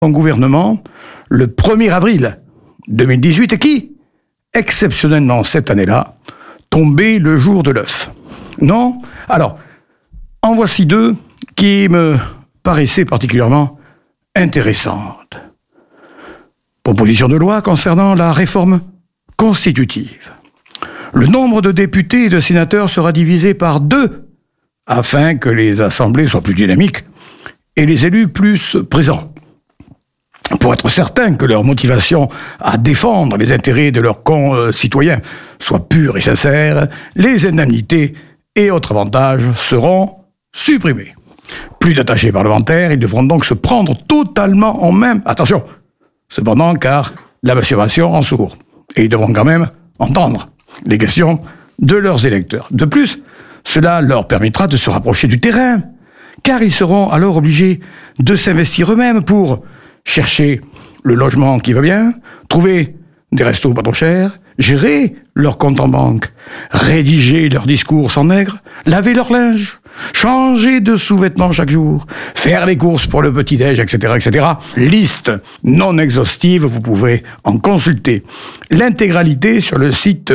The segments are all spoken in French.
son gouvernement le 1er avril 2018 et qui, exceptionnellement cette année-là, tombait le jour de l'œuf. Non ? Alors, en voici deux qui me paraissaient particulièrement intéressantes. Proposition de loi concernant la réforme constitutive. Le nombre de députés et de sénateurs sera divisé par 2 afin que les assemblées soient plus dynamiques et les élus plus présents. Pour être certain que leur motivation à défendre les intérêts de leurs concitoyens soit pure et sincère, les indemnités et autres avantages seront supprimés. Plus d'attachés parlementaires, ils devront donc se prendre totalement en main. Attention, cependant, car la masturbation rend sourd. Et ils devront quand même entendre les questions de leurs électeurs. De plus, cela leur permettra de se rapprocher du terrain, car ils seront alors obligés de s'investir eux-mêmes pour chercher le logement qui va bien, trouver des restos pas trop chers, gérer leur compte en banque, rédiger leurs discours sans nègre, laver leur linge, changer de sous-vêtements chaque jour, faire les courses pour le petit-déj, etc., etc. Liste non exhaustive, vous pouvez en consulter l'intégralité sur le site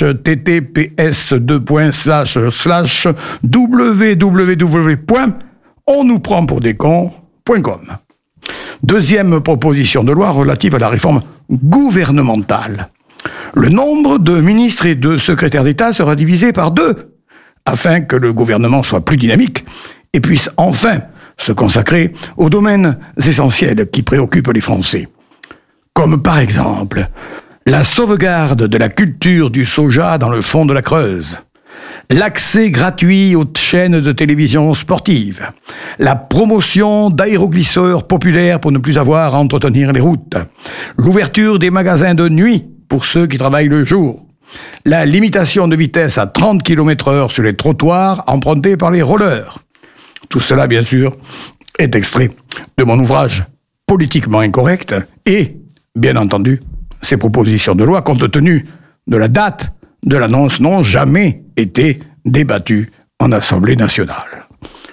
https://www.onnouprendpourdescons.com. Deuxième proposition de loi relative à la réforme gouvernementale. Le nombre de ministres et de secrétaires d'État sera divisé par 2, afin que le gouvernement soit plus dynamique et puisse enfin se consacrer aux domaines essentiels qui préoccupent les Français. Comme par exemple, la sauvegarde de la culture du soja dans le fond de la Creuse, l'accès gratuit aux chaînes de télévision sportives, la promotion d'aéroglisseurs populaires pour ne plus avoir à entretenir les routes, l'ouverture des magasins de nuit pour ceux qui travaillent le jour, la limitation de vitesse à 30 km/h sur les trottoirs empruntés par les rollers. Tout cela, bien sûr, est extrait de mon ouvrage Politiquement incorrect et, bien entendu, ces propositions de loi, compte tenu de la date de l'annonce, n'ont jamais été débattues en Assemblée nationale.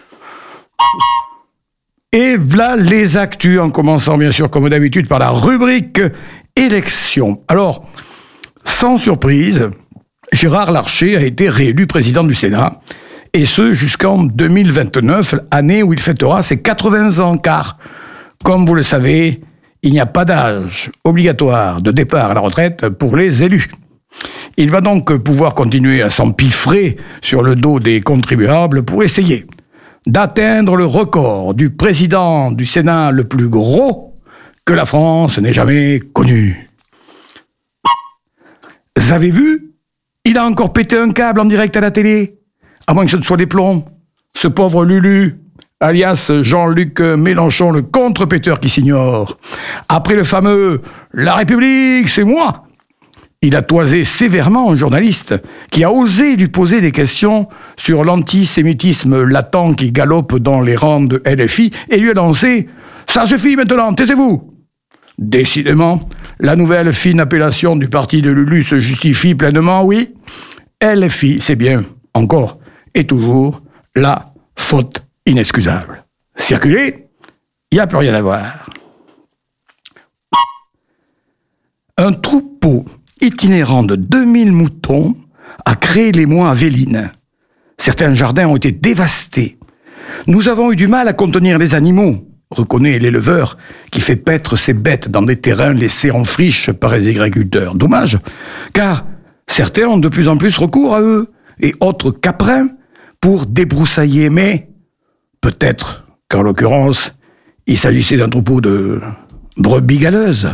Et voilà les actus, en commençant bien sûr comme d'habitude par la rubrique élections. Alors, sans surprise, Gérard Larcher a été réélu président du Sénat, et ce jusqu'en 2029, année où il fêtera ses 80 ans, car, comme vous le savez, il n'y a pas d'âge obligatoire de départ à la retraite pour les élus. Il va donc pouvoir continuer à s'empiffrer sur le dos des contribuables pour essayer d'atteindre le record du président du Sénat le plus gros que la France n'ait jamais connu. Vous avez vu ? Il a encore pété un câble en direct à la télé. À moins que ce ne soit des plombs. Ce pauvre Lulu, alias Jean-Luc Mélenchon, le contre-péteur qui s'ignore. Après le fameux « La République, c'est moi !» il a toisé sévèrement un journaliste qui a osé lui poser des questions sur l'antisémitisme latent qui galope dans les rangs de LFI et lui a lancé « Ça suffit maintenant, taisez-vous !» Décidément, la nouvelle fine appellation du parti de Lulu se justifie pleinement, oui. LFI, c'est bien, encore et toujours, la faute inexcusable. Circuler, il n'y a plus rien à voir. Un troupeau itinérant de 2000 moutons a créé l'émoi à Véline. Certains jardins ont été dévastés. Nous avons eu du mal à contenir les animaux, reconnaît l'éleveur qui fait paître ses bêtes dans des terrains laissés en friche par les agriculteurs. Dommage, car certains ont de plus en plus recours à eux et autres caprins pour débroussailler, mais peut-être qu'en l'occurrence, il s'agissait d'un troupeau de brebis galeuses.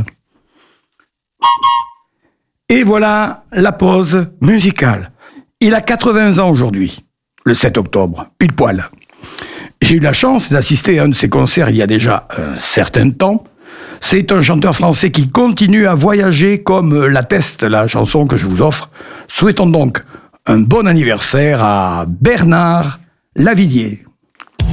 Et voilà la pause musicale. Il a 80 ans aujourd'hui, le 7 octobre, pile poil. J'ai eu la chance d'assister à un de ses concerts il y a déjà un certain temps. C'est un chanteur français qui continue à voyager comme l'atteste la chanson que je vous offre. Souhaitons donc un bon anniversaire à Bernard Lavilliers.